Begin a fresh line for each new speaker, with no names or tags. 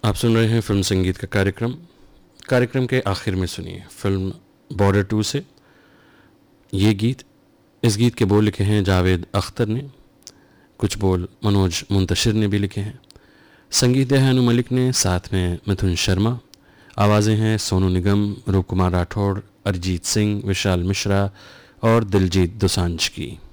आप सुन रहे हैं फिल्म संगीत का कार्यक्रम के आखिर में सुनिए फिल्म बॉर्डर 2 से ये गीत। इस गीत के बोल लिखे हैं जावेद अख्तर ने, कुछ बोल मनोज मुंतशिर ने भी लिखे हैं। संगीत है अनु मलिक ने, साथ में मिथुन शर्मा। आवाज़ें हैं सोनू निगम, रूप कुमार राठौड़, अरिजीत सिंह, विशाल मिश्रा और दिलजीत दोसांझ की।